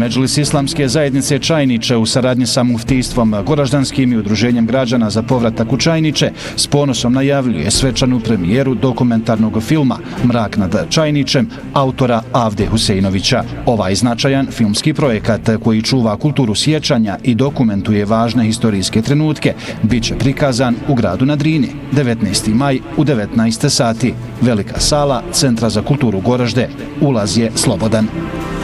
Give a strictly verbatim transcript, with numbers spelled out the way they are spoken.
Medžlis Islamske zajednice Čajniče u saradnji sa muftijstvom Goraždanskim i udruženjem građana za povratak u Čajniče s ponosom najavljuje svečanu premijeru dokumentarnog filma Mrak nad Čajničem autora Avde Huseinovića. Ovaj značajan filmski projekat koji čuva kulturu sjećanja i dokumentuje važne historijske trenutke bit će prikazan u gradu na Drini devetnaesti maj u devetnaest sati. Velika sala Centra za kulturu Goražde. Ulaz je slobodan.